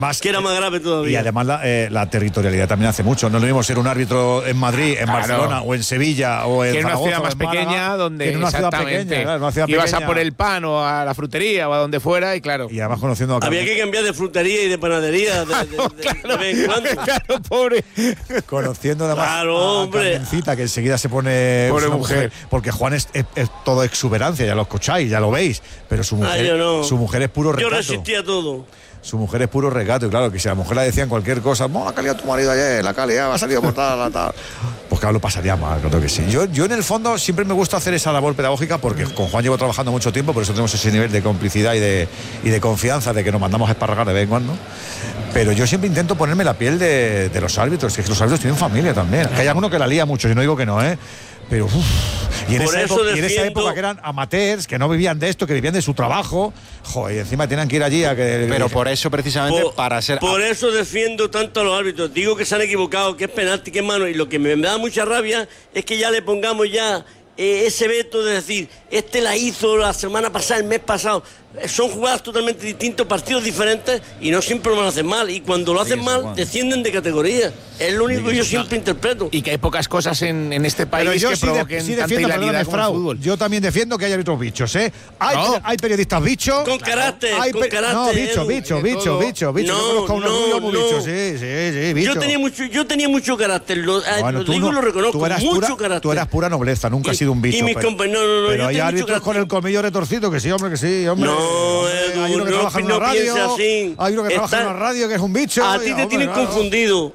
que era más grave todavía. Y además la territorialidad también hace mucho. No es lo mismo ser un árbitro en Madrid, en Barcelona o en Sevilla o en Zaragoza, una ciudad más pequeña donde en una ciudad pequeña, claro, una ciudad ibas pequeña. a por el pan o a la frutería o a donde fuera y claro. Y además conociendo a había que cambiar de frutería y de panadería de vez en cuando. Claro, pobre. Conociendo además a Carmencita, que enseguida se pone pobre mujer. Porque Juan es todo exuberancia, ya lo escucháis, ya lo veis, pero su mujer, su mujer es puro recato. Yo resistía todo. Su mujer es puro recato, y claro, que si a la mujer le decían cualquier cosa, la calidad tu marido ayer, la calidad ha salido por tal. Pues claro, lo pasaría mal, creo que sí. Yo en el fondo siempre me gusta hacer esa labor pedagógica, porque con Juan llevo trabajando mucho tiempo, por eso tenemos ese nivel de complicidad y de confianza, de que nos mandamos a esparragar de vez en cuando. Pero yo siempre intento ponerme la piel de los árbitros, que los árbitros tienen familia también. Que hay alguno que la lía mucho, yo no digo que no, pero y en esa época que eran amateurs, que no vivían de esto, que vivían de su trabajo, joder, y encima tenían que ir allí a que... Pero por eso precisamente para ser... Por eso defiendo tanto a los árbitros. Digo que se han equivocado, que es penalti, que es mano, y lo que me da mucha rabia es que ya le pongamos ya ese veto de decir, la hizo la semana pasada, el mes pasado. Son jugadas totalmente distintas, partidos diferentes, y no siempre lo hacen mal. Y cuando lo hacen mal, descienden de categoría. Es lo único que yo siempre interpreto. Y que hay pocas cosas en este país que provoquen tanta hilaridad como el fútbol. Yo también defiendo que hay árbitros bichos, Hay periodistas bichos. Con carácter, con carácter. No, bicho. Yo conozco a un orgullo muy bicho, sí, bicho. Yo tenía mucho carácter, lo digo y lo reconozco, mucho carácter. Tú eras pura nobleza, nunca has sido un bicho. Y mis compañeros, pero hay árbitros con el colmillo retorcido, que sí, hombre. No, hay uno que trabaja en una radio, hay uno que trabaja en una radio que es un bicho. A ti te tienen confundido,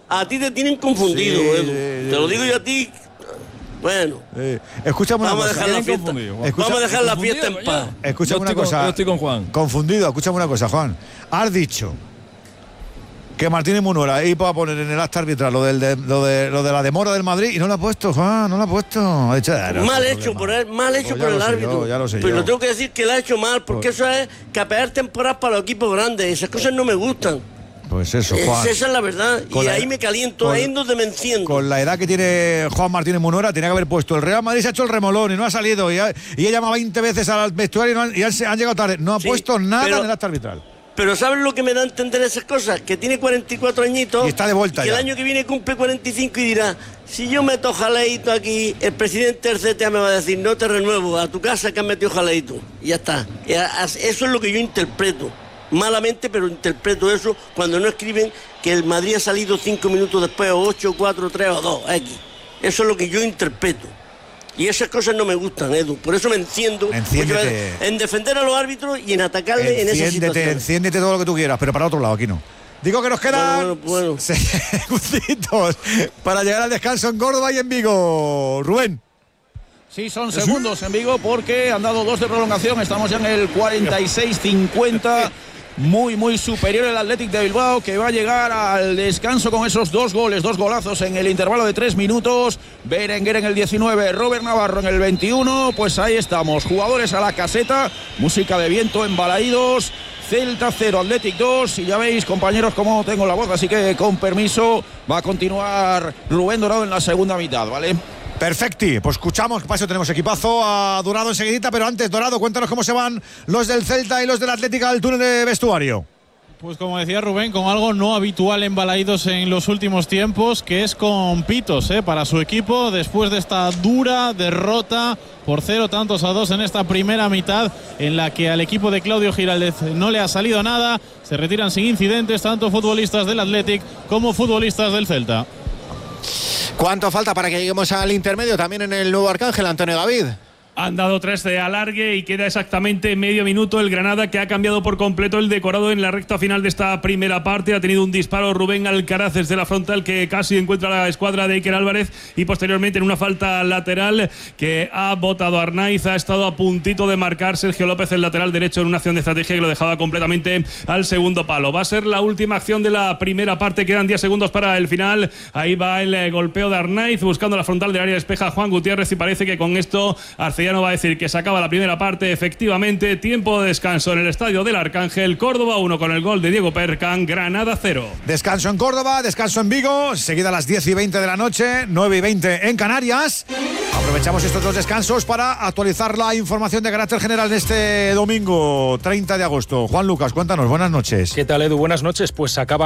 Edu. Te lo digo yo a ti. Bueno, escúchame una cosa. Vamos a dejar la fiesta en paz. Escúchame una cosa. Yo estoy con Juan. Confundido, escúchame una cosa, Juan. Has dicho que Martínez Munuera iba a poner en el acta arbitral lo de la demora del Madrid y no lo ha puesto, Juan, no lo ha puesto. Ha dicho, mal hecho por el árbitro. Ya lo sé pero yo. lo tengo que decir que lo ha hecho mal, porque eso es capear temporadas para los equipos grandes. Esas cosas no me gustan. Pues eso, Juan. Esa es la verdad. Y ahí me caliento, ahí es donde me enciendo. Con la edad que tiene Juan Martínez Munuera, tenía que haber puesto el Real Madrid, se ha hecho el remolón y no ha salido. Y ha llamado 20 veces al vestuario y han llegado tarde. No ha puesto nada en el acta arbitral. Pero ¿sabes lo que me da a entender esas cosas? Que tiene 44 añitos y está de vuelta y que el año que viene cumple 45 y dirá, si yo meto jaleito aquí, el presidente del CTA me va a decir, no te renuevo, a tu casa que has metido jaleito. Y ya está. Eso es lo que yo interpreto. Malamente, pero interpreto eso cuando no escriben que el Madrid ha salido 5 minutos después, o 8, 4, 3 o 2, X. Eso es lo que yo interpreto. Y esas cosas no me gustan, Edu. Por eso me enciendo en defender a los árbitros y en atacarle en esa situación. Enciéndete todo lo que tú quieras, pero para otro lado, aquí no. Digo que nos quedan segunditos para llegar al descanso en Córdoba y en Vigo. Rubén. Sí, son segundos en Vigo porque han dado 2 de prolongación. Estamos ya en el 46-50. Muy superior el Athletic de Bilbao, que va a llegar al descanso con esos 2 goles, 2 golazos en el intervalo de 3 minutos. Berenguer en el 19, Robert Navarro en el 21. Pues ahí estamos, jugadores a la caseta, música de viento en Balaídos. Celta 0, Athletic 2. Y ya veis, compañeros, cómo tengo la voz, así que con permiso va a continuar Rubén Dorado en la segunda mitad, ¿vale? Perfecti, pues escuchamos, que paso tenemos equipazo a Dorado enseguidita, pero antes, Dorado, cuéntanos cómo se van los del Celta y los del Atlético al túnel de vestuario. Pues como decía Rubén, con algo no habitual en Balaídos en los últimos tiempos, que es con pitos para su equipo, después de esta dura derrota por 0-2 en esta primera mitad, en la que al equipo de Claudio Giraldez no le ha salido nada. Se retiran sin incidentes tanto futbolistas del Athletic como futbolistas del Celta. ¿Cuánto falta para que lleguemos al intermedio también en el Nuevo Arcángel, Antonio David? Han dado 3 de alargue y queda exactamente medio minuto. El Granada, que ha cambiado por completo el decorado en la recta final de esta primera parte. Ha tenido un disparo Rubén Alcaraz desde la frontal que casi encuentra la escuadra de Iker Álvarez, y posteriormente en una falta lateral que ha botado Arnaiz. Ha estado a puntito de marcar Sergio López, el lateral derecho, en una acción de estrategia que lo dejaba completamente al segundo palo. Va a ser la última acción de la primera parte. Quedan 10 segundos para el final. Ahí va el golpeo de Arnaiz buscando la frontal del área, despeja Juan Gutiérrez y parece que con esto Arce Mariano va a decir que se acaba la primera parte. Efectivamente, tiempo de descanso en el estadio del Arcángel. Córdoba 1 con el gol de Diego Percan, Granada 0. Descanso en Córdoba, descanso en Vigo, seguida a las 10:20 de la noche, 9:20 en Canarias. Aprovechamos estos dos descansos para actualizar la información de carácter general de este domingo 30 de agosto. Juan Lucas, cuéntanos, buenas noches. ¿Qué tal, Edu? Buenas noches. Pues acaba